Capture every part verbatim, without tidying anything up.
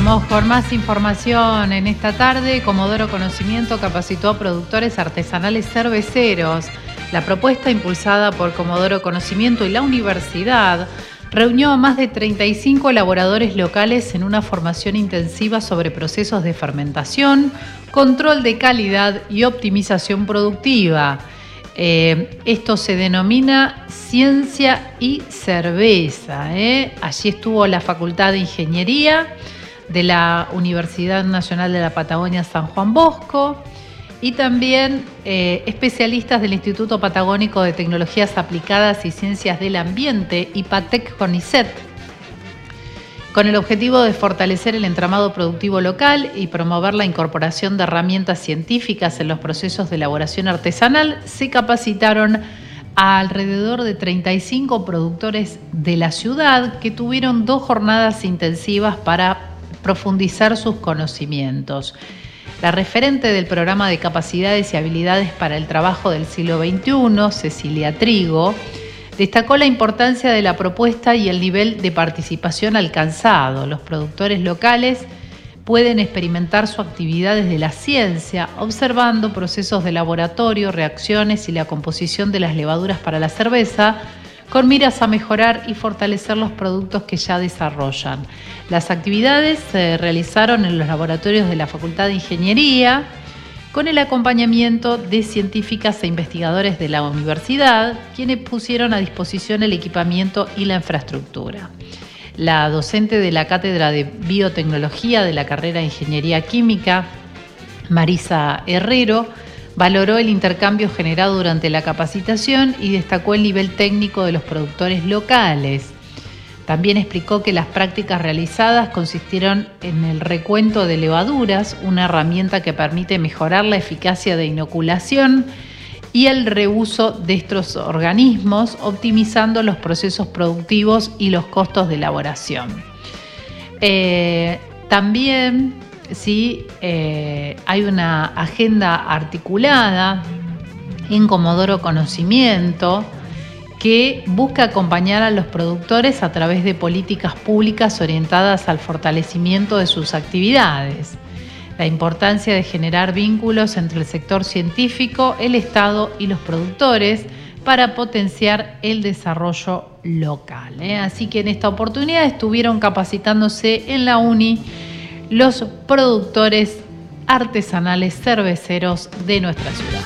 Vamos con más información en esta tarde. Comodoro Conocimiento capacitó a productores artesanales cerveceros. La propuesta, impulsada por Comodoro Conocimiento y la universidad, reunió a más de treinta y cinco elaboradores locales en una formación intensiva sobre procesos de fermentación, control de calidad y optimización productiva. Eh, esto se denomina Ciencia y Cerveza. ¿eh? Allí estuvo la Facultad de Ingeniería de la Universidad Nacional de la Patagonia San Juan Bosco y también eh, especialistas del Instituto Patagónico de Tecnologías Aplicadas y Ciencias del Ambiente, IPATEC CONICET, con el objetivo de fortalecer el entramado productivo local y promover la incorporación de herramientas científicas en los procesos de elaboración artesanal. Se capacitaron a alrededor de treinta y cinco productores de la ciudad que tuvieron dos jornadas intensivas para profundizar sus conocimientos. La referente del programa de capacidades y habilidades para el trabajo del siglo veintiuno, Cecilia Trigo, destacó la importancia de la propuesta y el nivel de participación alcanzado. Los productores locales pueden experimentar su actividad desde la ciencia, observando procesos de laboratorio, reacciones y la composición de las levaduras para la cerveza, con miras a mejorar y fortalecer los productos que ya desarrollan. Las actividades se realizaron en los laboratorios de la Facultad de Ingeniería, con el acompañamiento de científicas e investigadores de la universidad, quienes pusieron a disposición el equipamiento y la infraestructura. La docente de la Cátedra de Biotecnología de la carrera de Ingeniería Química, Marisa Herrero, valoró el intercambio generado durante la capacitación y destacó el nivel técnico de los productores locales. También explicó que las prácticas realizadas consistieron en el recuento de levaduras, una herramienta que permite mejorar la eficacia de inoculación y el reuso de estos organismos, optimizando los procesos productivos y los costos de elaboración. Eh, también sí, eh, hay una agenda articulada en Comodoro Conocimiento que busca acompañar a los productores a través de políticas públicas orientadas al fortalecimiento de sus actividades. La importancia de generar vínculos entre el sector científico, el Estado y los productores para potenciar el desarrollo local. ¿eh? Así que en esta oportunidad estuvieron capacitándose en la UNI los productores artesanales cerveceros de nuestra ciudad.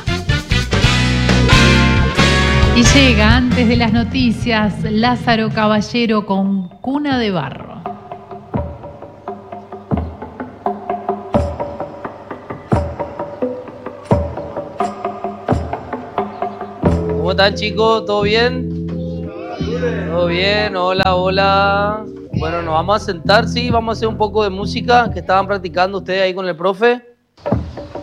Y llega, antes de las noticias, Lázaro Caballero con Cuna de Barro. ¿Cómo están, chicos? ¿Todo bien? ¿Todo bien? Hola, hola. Bueno, nos vamos a sentar, sí, vamos a hacer un poco de música que estaban practicando ustedes ahí con el profe.